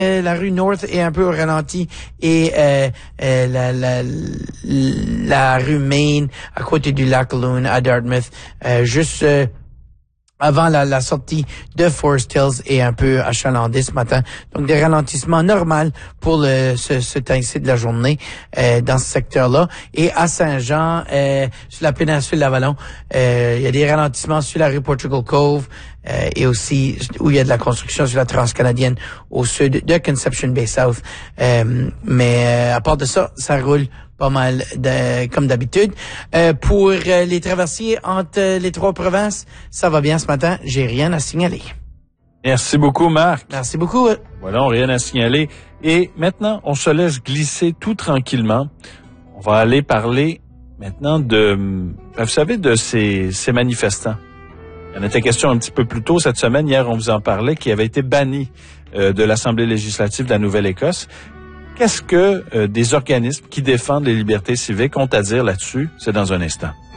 La rue North est un peu au ralenti et la rue Main à côté du lac Loon à Dartmouth, juste avant la sortie de Forest Hills est un peu achalandé ce matin. Donc des ralentissements normaux pour ce temps-ci de la journée dans ce secteur-là. Et à Saint-Jean, sur la péninsule d'Avalon, il y a des ralentissements sur la rue Portugal Cove et aussi où il y a de la construction sur la Transcanadienne au sud de Conception Bay South. Mais à part de ça, ça roule pas mal comme d'habitude. Pour les traversiers entre les trois provinces, ça va bien ce matin. J'ai rien à signaler. Merci beaucoup, Marc. Merci beaucoup. Voilà, rien à signaler. Et maintenant, on se laisse glisser tout tranquillement. On va aller parler maintenant vous savez, de ces manifestants. Il y en était question un petit peu plus tôt cette semaine. Hier, on vous en parlait, qui avaient été bannis de l'Assemblée législative de la Nouvelle-Écosse. Qu'est-ce que des organismes qui défendent les libertés civiques ont à dire là-dessus? C'est dans un instant.